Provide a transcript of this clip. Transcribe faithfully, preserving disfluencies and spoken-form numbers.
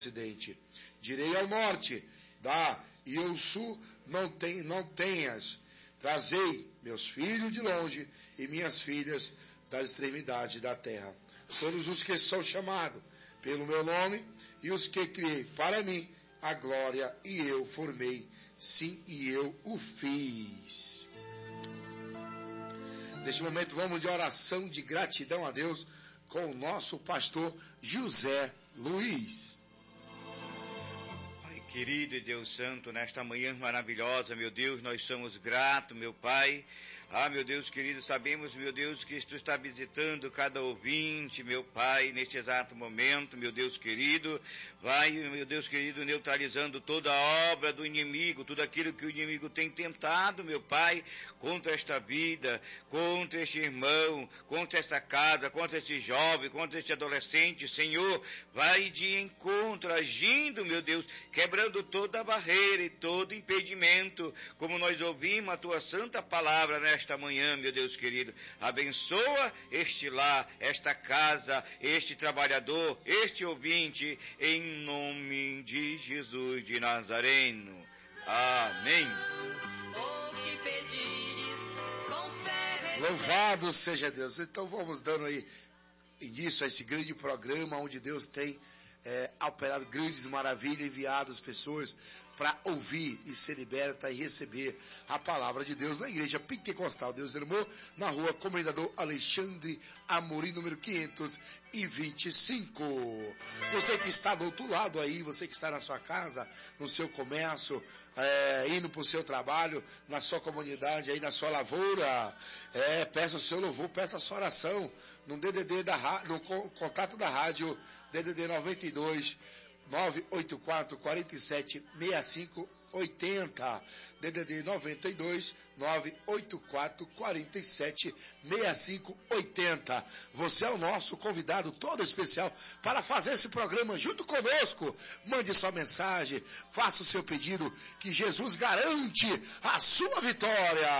ocidente. Direi ao norte, dá, e ao sul, não, tem, não tenhas. Trazei meus filhos de longe e minhas filhas das extremidades da terra. Todos os que são chamados pelo meu nome e os que criei para mim a glória, e eu formei, sim, e eu o fiz. Neste momento vamos de oração de gratidão a Deus com o nosso pastor José Luiz. Querido Deus Santo, nesta manhã maravilhosa, meu Deus, nós somos gratos, meu Pai. Ah, meu Deus querido, sabemos, meu Deus, que Tu está visitando cada ouvinte, meu Pai, neste exato momento, meu Deus querido. Vai, meu Deus querido, neutralizando toda a obra do inimigo, tudo aquilo que o inimigo tem tentado, meu Pai, contra esta vida, contra este irmão, contra esta casa, contra este jovem, contra este adolescente. Senhor, vai de encontro, agindo, meu Deus, quebrando toda a barreira e todo impedimento, como nós ouvimos a Tua santa palavra nesta manhã, meu Deus querido. Abençoa este lar, esta casa, este trabalhador, este ouvinte, em nome de Jesus de Nazareno. Amém. Louvado seja Deus. Então vamos dando aí início a esse grande programa onde Deus tem É, operado grandes maravilhas, enviado as pessoas para ouvir e ser liberta e receber a palavra de Deus na igreja pentecostal Deus Irmão, na rua Comendador Alexandre Amorim, número quinhentos e vinte e cinco. Você que está do outro lado aí, você que está na sua casa, no seu comércio, é, indo para o seu trabalho, na sua comunidade, aí na sua lavoura, é, peça o seu louvor, peça a sua oração no D D D da no contato da rádio D D D noventa e dois, nove oito quatro, quatro sete, seis cinco oito zero, D D D noventa e dois, nove oito quatro, quatro sete, seis cinco oito zero. Você é o nosso convidado todo especial para fazer esse programa junto conosco. Mande sua mensagem, faça o seu pedido, que Jesus garante a sua vitória.